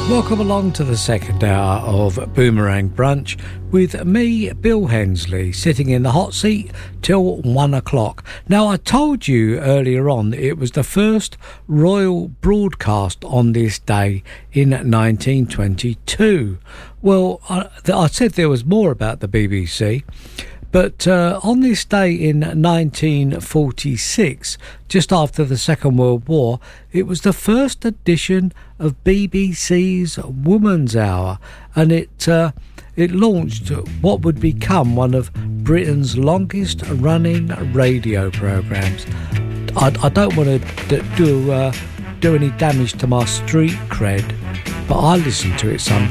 Welcome along to the second hour of Boomerang Brunch with me, Bill Hensley, sitting in the hot seat till 1 o'clock. Now, I told you earlier on that it was the first royal broadcast on this day in 1922. Well, I said there was more about the BBC. But on this day in 1946, just after the Second World War, it was the first edition of BBC's Woman's Hour, and it launched what would become one of Britain's longest running radio programmes. I don't want to do any damage to my street cred, but I listen to it sometimes.